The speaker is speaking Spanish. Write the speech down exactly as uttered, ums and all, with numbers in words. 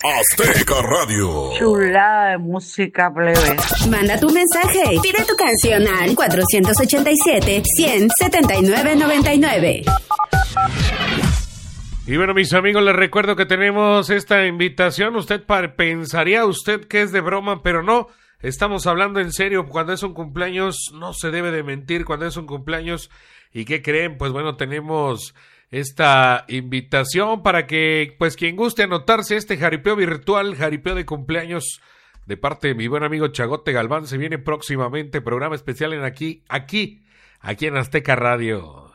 Azteca Radio. Chulada de música, plebe. Manda tu mensaje. Pide tu canción al cuatro ocho siete, cien, setenta y nueve noventa y nueve. Y bueno, mis amigos, les recuerdo que tenemos esta invitación. Usted pensaría usted que es de broma, pero no. Estamos hablando en serio. Cuando es un cumpleaños no se debe de mentir. Cuando es un cumpleaños, ¿y qué creen? Pues bueno, tenemos esta invitación para que, pues quien guste anotarse a este jaripeo virtual, jaripeo de cumpleaños de parte de mi buen amigo Chagote Galván. Se viene próximamente programa especial en aquí, aquí, aquí en Azteca Radio.